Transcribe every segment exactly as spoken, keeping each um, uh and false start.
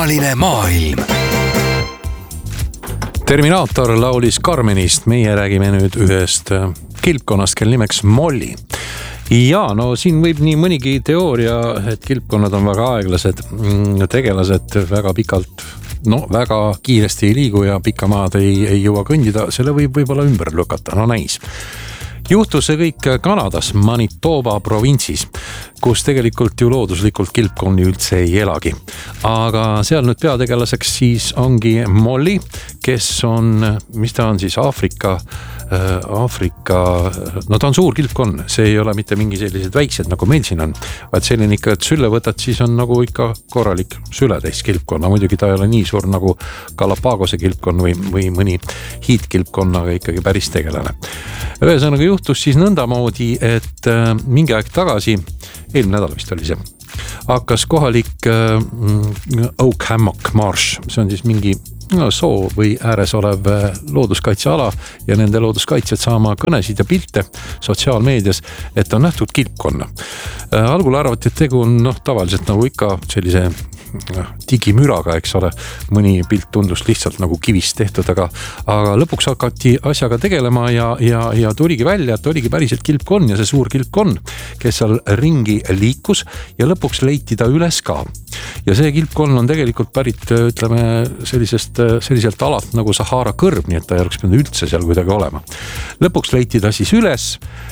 kummaline maailm. Terminaator laulis Carmenist, meie räägime nüüd ühest kilpkonnast, kel nimeks Molly. Ja no siin võib nii mõnigi teooria, et kilpkonnad on väga aeglased tegelased, väga pikalt, no väga kiiresti ei liigu ja pikka maad ei, ei jõua kõndida, selle võib võib-olla ümber lükata, no näis. Juhtus see kõik Kanadas, Manitoba provintsis, kus tegelikult ju looduslikult kilpkonni üldse ei elagi. Aga seal nüüd peategelaseks siis ongi Molly, kes on, mis ta on siis Aafrika, Aafrika, no ta on suur kilpkonn, see ei ole mitte mingi sellised väiksed nagu meil siin on, vaid selline ikka, et sülle võtad, siis on nagu ikka korralik sületäis kilpkonna, muidugi ta ei ole nii suur nagu Galapagose kilpkonn või, või mõni hiidkilpkonna, aga ikkagi päris tegelane. Ühesõnaga juhtus siis nõndamoodi, et mingi aeg tagasi, eelmine nädal vist oli see, hakkas kohalik Oak Hammock Marsh, see on siis mingi no, soo või ääres olev looduskaitseala ja nende looduskaitsjad saama kõnesid ja pilte sotsiaalmeedias, et on nähtud kilpkonna. Algul arvati, et tegu on noh, tavaliselt nagu ikka sellise digimüraga, eks ole, mõni pilt tundus lihtsalt nagu kivist tehtud, aga, aga lõpuks hakati asjaga tegelema ja, ja, ja tuligi välja, et oligi päriselt kilpkonn ja see suur kilpkonn, kes seal ringi liikus ja lõpuks leiti ta üles ka. Ja see kilpkonn on tegelikult pärit, ütleme, sellisest, selliselt alalt nagu Sahara kõrb, nii et ta ei oleks pidanud üldse seal kuidagi olema. Lõpuks leiti ta siis üles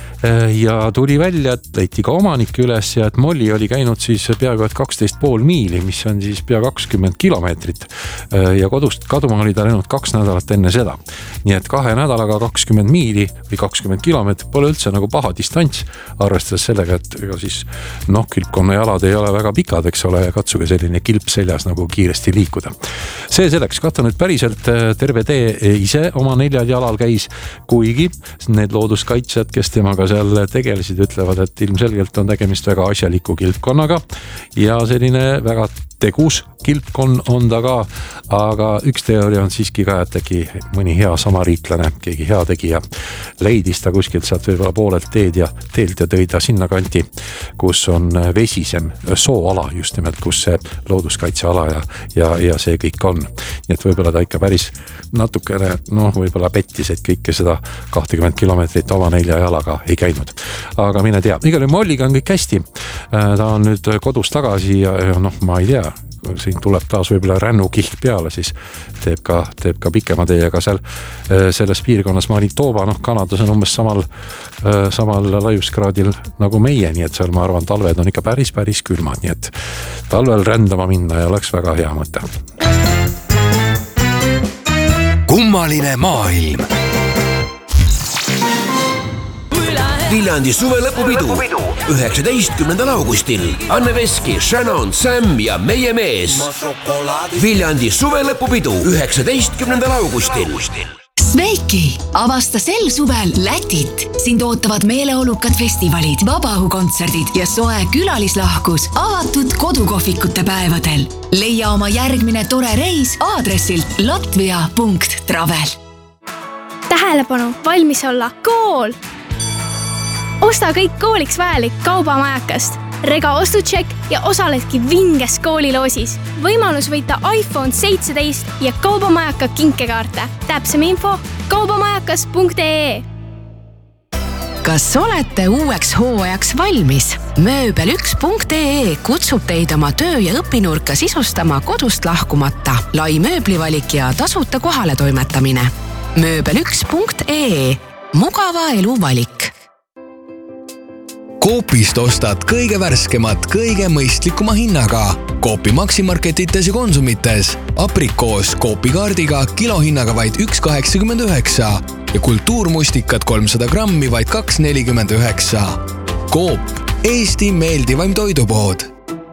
ja tuli välja, et leiti ka omanik üles ja et Molly oli käinud siis peaaegu et kaksteist pool miili, mis on siis pea kakskümmend kilomeetrit ja kodust kaduma oli ta läinud kaks nädalat enne seda. Nii et kahe nädalaga kakskümmend miili või kakskümmend kilomeetrit pole üldse nagu paha distants, arvestades sellega, et ega siis noh, kilpkonna jalad ei ole väga pikad, eks ole, ja katsuge selline kilp seljas nagu kiiresti liikuda. See selleks, katta nüüd päriselt terve tee ise oma neljal jalal käis, kuigi need looduskaitsjad, kes temaga seal tegelesid, ütlevad, et ilmselgelt on tegemist väga asjaliku kilpkonnaga ja selline väga tegus kilpkonn on ta ka, aga üks teooria on siiski ka, et äkki mõni hea samariitlane, keegi hea tegija leidis ta kuskilt sealt võib-olla poolelt teed ja teelt ja tõi ta sinna kanti, kus on vesisem sooala just nimelt, kus see looduskaitseala ja, ja, ja see kõik on. Nii et võib-olla ta ikka päris natukene, noh, võib-olla pettis, et kõike seda kakskümmend kilomeetrit oma nelja jalaga ei käinud. Aga mine tea, igal Molliga on kõik hästi. Ta on nüüd kodus tagasi ja, ja noh, ma ei tea, siin tuleb taas võib-olla rännukiht peale, siis teeb ka, teeb ka pikema tee, aga seal selles piirkonnas Manitoba, noh, Kanadas on umbes samal, samal laiuskraadil nagu meie, nii et seal ma arvan, talved on ikka päris, päris külmad, nii et talvel rändama minna ja oleks väga hea mõte. Kummaline maailm. Viljandi suvelõpupidu üheksateistkümnendal augustil. Anne Veski, Shannon, Sam ja meie mees. Viljandi suvelõpupidu üheksateistkümnendal augustil. Sveiki! Avasta sel suvel Lätit. Sind ootavad meeleolukad festivalid, vabaõhukontserdid ja soe külalislahkus avatud kodukohvikute päevadel. Leia oma järgmine tore reis aadressilt latvia punkt travel. Tähelepanu, valmis olla kool! Osta kõik kooliks vajalik kaubamajakast. Rega ostutšek ja osaledki vinges kooliloosis. Võimalus võita iPhone seitseteist ja kaubamajaka kinkekaarte. Täpsem info kaubamajakas punkt ee. Kas olete uueks hooajaks valmis? Mööbel üks punkt ee kutsub teid oma töö- ja õpinurka sisustama kodust lahkumata. Lai mööblivalik ja tasuta kohale toimetamine. Mööbel üks punkt ee. Mugava elu valik. Coopist ostad kõige värskemat, kõige mõistlikuma hinnaga. Coopi maksimarketites ja konsumites. Aprikoos Coopi kaardiga kilohinnaga vaid üks kaheksakümmend üheksa ja kultuurmustikad kolmsada grammi vaid kaks nelikümmend üheksa. Coop, Eesti meeldivaim toidupood.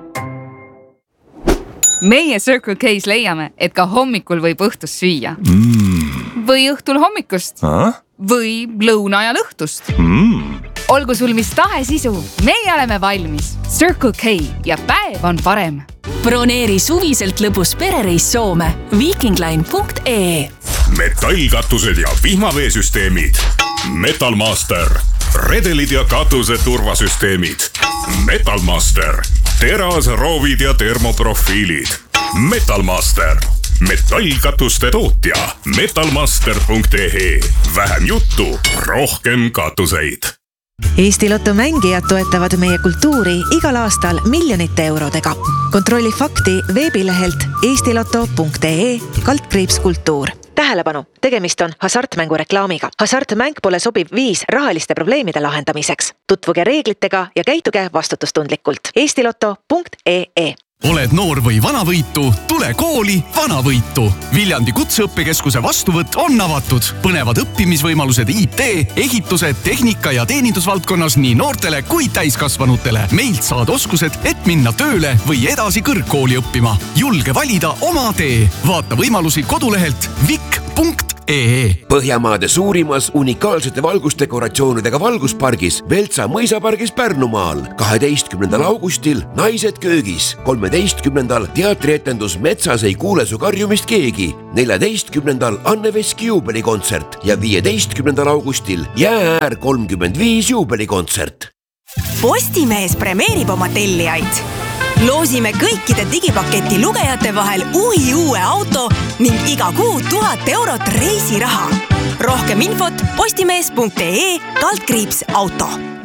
Meie Circle K's leiame, et ka hommikul võib õhtust süüa. Mm. Või õhtul hommikust. Ah? Või lõuna ja lõhtust. Mm. Olgu sul mis tahe sisu, meie oleme valmis. Circle K ja päev on parem. Broneeri suviselt lõbus perereis Soome. Vikingline punkt ee. Metallkatused ja vihmaveesüsteemid. Metalmaster. Redelid ja katuse turvasüsteemid. Metalmaster. Teras, roovid ja termoprofiilid. Metalmaster, metallkatuste tootja. metalmaster punkt ee. Vähem juttu, rohkem katuseid. Eesti Loto mängijad toetavad meie kultuuri igal aastal miljonite eurodega. Kontrolli fakti veebilehelt eestiloto punkt ee kaldkriips kultuur. Tähelepanu, tegemist on hasartmängu reklaamiga. Hasartmäng pole sobiv viis rahaliste probleemide lahendamiseks. Tutvuge reeglitega ja käituge vastutustundlikult. eestiloto punkt ee. Oled noor või vanavõitu, tule kooli vanavõitu. Viljandi kutseõppekeskuse vastuvõtt on avatud. Põnevad õppimisvõimalused I T, ehituse, tehnika ja teenindusvaldkonnas nii noortele kui täiskasvanutele. Meilt saad oskused, et minna tööle või edasi kõrgkooli õppima. Julge valida oma tee. Vaata võimalusi kodulehelt vik punkt ee. Põhjamaade suurimas unikaalsete valgusdekoratsioonidega valguspargis Veltsa mõisapargis Pärnumaal. kaheteistkümnendal augustil Naised köögis. kolmeteistkümnendal teatrietendus Metsas ei kuule su karjumist keegi. neljateistkümnendal Anne Veski juubelikontsert ja viieteistkümnendal augustil Jäääär kolmkümmend viis juubelikontsert. Postimees premeerib oma tellijaid. Loosime kõikide digipaketi lugejate vahel uhi uue auto ning iga kuu tuhat eurot reisiraha. Rohkem infot postimees punkt ee kaldkriips auto.